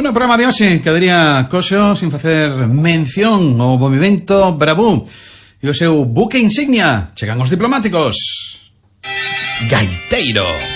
Bueno, programa de hoxe quedaría coxo sin facer mención ao movimento Bravú e o seu buque insignia. Chegan os diplomáticos. Gaiteiro.